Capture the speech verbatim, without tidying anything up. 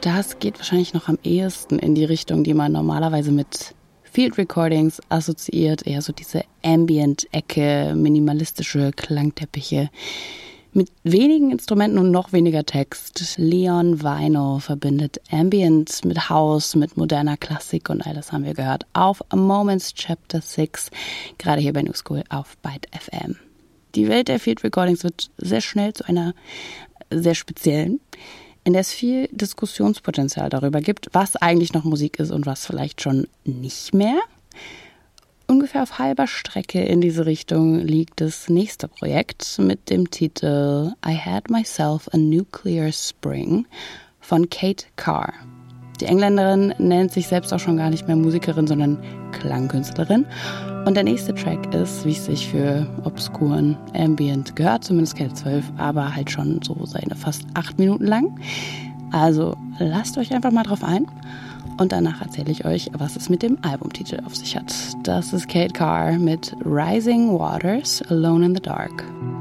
das geht wahrscheinlich noch am ehesten in die Richtung, die man normalerweise mit Field Recordings assoziiert. Eher so diese Ambient-Ecke, minimalistische Klangteppiche mit wenigen Instrumenten und noch weniger Text. Leon Vino verbindet Ambient mit House, mit moderner Klassik und all das haben wir gehört auf Moments Chapter six, gerade hier bei New School auf Byte F M. Die Welt der Field Recordings wird sehr schnell zu einer sehr speziellen, in der es viel Diskussionspotenzial darüber gibt, was eigentlich noch Musik ist und was vielleicht schon nicht mehr. Ungefähr auf halber Strecke in diese Richtung liegt das nächste Projekt mit dem Titel I Had Myself a Nuclear Spring von Kate Carr. Die Engländerin nennt sich selbst auch schon gar nicht mehr Musikerin, sondern Klangkünstlerin. Und der nächste Track ist, wie es sich für obskuren Ambient gehört, zumindest K zwölf, aber halt schon so seine fast acht Minuten lang. Also lasst euch einfach mal drauf ein. Und danach erzähle ich euch, was es mit dem Albumtitel auf sich hat. Das ist Kate Carr mit Rising Waters, Alone in the Dark.